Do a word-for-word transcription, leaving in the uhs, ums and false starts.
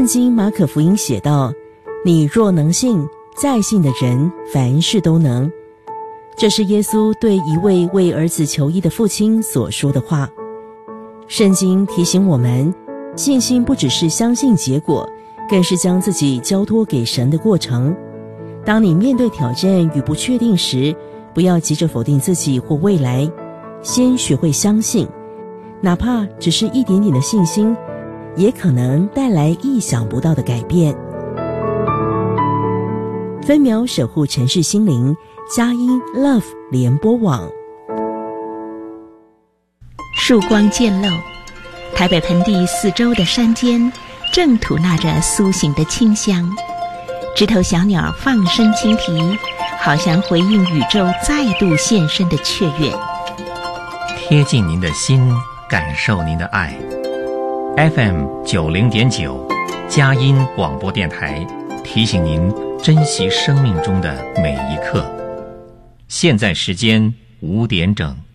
圣经马可福音写道，你若能信，在信的人凡事都能。这是耶稣对一位为儿子求医的父亲所说的话。圣经提醒我们，信心不只是相信结果，更是将自己交托给神的过程。当你面对挑战与不确定时，不要急着否定自己或未来，先学会相信，哪怕只是一点点的信心，也可能带来意想不到的改变。分秒守护城市心灵，佳音 Love 联播网。 曙光渐露，台北盆地四周的山间正吐纳着苏醒的清香，枝头小鸟放声轻啼，好像回应宇宙再度现身的雀跃。 贴近您的心，感受您的爱。F M 九零点九，佳音广播电台提醒您珍惜生命中的每一刻。现在时间五点整。